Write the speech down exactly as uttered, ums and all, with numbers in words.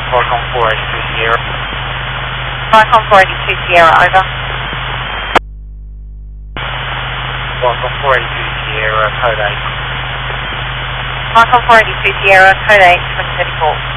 Falcon four eighty-two Sierra. Falcon four eighty-two Sierra, over. Falcon four eighty-two Sierra, code eight. Falcon four eighty-two Sierra, code eight, twenty thirty-four.